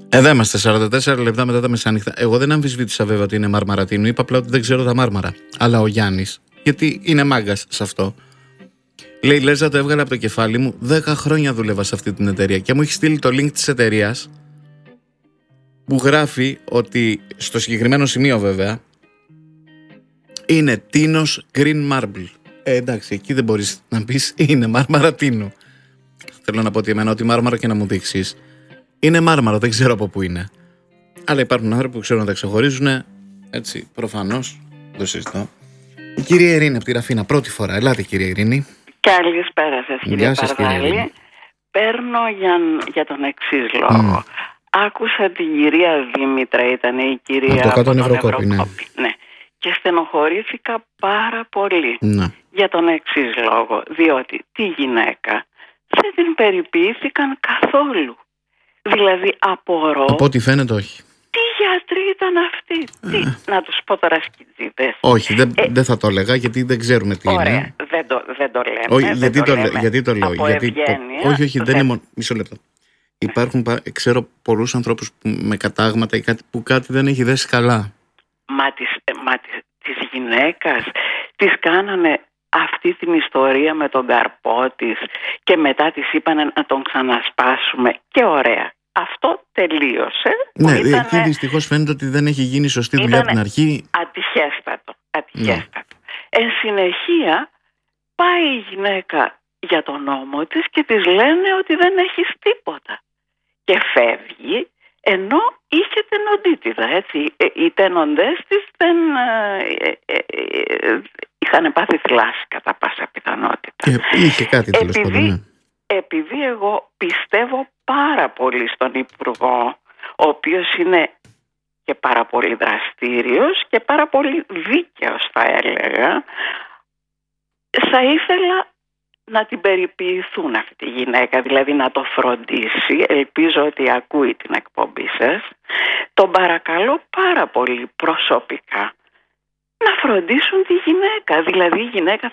Εδώ είμαστε 44 λεπτά μετά τα μεσάνυχτα. Εγώ δεν αμφισβήτησα βέβαια ότι είναι Μαρμαρατίνου. Είπα απλά ότι δεν ξέρω τα Μάρμαρα. Αλλά ο Γιάννης, γιατί είναι μάγκας σε αυτό, λέει: Λέζα, το έβγαλε από το κεφάλι μου. 10 χρόνια δούλευα σε αυτή την εταιρεία. Και μου έχει στείλει το link της εταιρείας που γράφει ότι στο συγκεκριμένο σημείο βέβαια είναι Τίνος Green Marble. Εντάξει, εκεί δεν μπορείς να πεις είναι Μαρμαρατίνου. Θέλω να πω ότι εμένα ό,τι Μάρμαρο και να μου δείξεις είναι Μάρμαρο, δεν ξέρω από πού είναι. Αλλά υπάρχουν άνθρωποι που ξέρουν να τα ξεχωρίζουν. Έτσι, προφανώς, το συζητώ. Η κυρία Ειρήνη από τη Ραφίνα, πρώτη φορά. Ελάτε, κυρία Ειρήνη. Καλησπέρα σας, κύριε Παρδάλη. Παίρνω για τον εξής λόγο. Άκουσα την κυρία Δήμητρα, ήταν η κυρία από το 100 Ευρωκόπη, ναι. Και στενοχωρήθηκα πάρα πολύ. Ναι. Για τον εξής λόγο. Διότι τη γυναίκα δεν την περιποιήθηκαν καθόλου. Δηλαδή απορώ. Από ό,τι φαίνεται όχι. Τι γιατροί ήταν αυτοί. Τι, να τους πω τώρα σκιτζίδες. Όχι, δεν θα το έλεγα γιατί δεν ξέρουμε τι ωραία, είναι. Δεν το λέμε. Όχι, γιατί το λέω. Όχι, δεν είναι μόνο. Μισό λεπτό. Υπάρχουν, ξέρω πολλούς ανθρώπους με κατάγματα ή κάτι δεν έχει δέσει καλά. Μα της γυναίκας της κάνανε αυτή την ιστορία με τον καρπό της και μετά της είπανε να τον ξανασπάσουμε και ωραία. Αυτό τελείωσε. Ναι, εκεί δυστυχώς φαίνεται ότι δεν έχει γίνει σωστή δουλειά από την αρχή. Ατυχέστατο. Ναι. Εν συνεχεία πάει η γυναίκα για τον νόμο της και της λένε ότι δεν έχεις τίποτα. Και φεύγει ενώ είχε τενοντίτιδα, έτσι. Οι τένοντες της δεν είχαν πάθει θλάση κατά πάσα πιθανότητα. Είχε κάτι τέλος πάντων. Επειδή εγώ πιστεύω πάρα πολύ στον Υπουργό, ο οποίος είναι και πάρα πολύ δραστήριος και πάρα πολύ δίκαιος, θα έλεγα, θα ήθελα να την περιποιηθούν αυτή τη γυναίκα, δηλαδή να το φροντίσει. Ελπίζω ότι ακούει την εκπομπή σας. Τον παρακαλώ πάρα πολύ προσωπικά να φροντίσουν τη γυναίκα. Δηλαδή η γυναίκα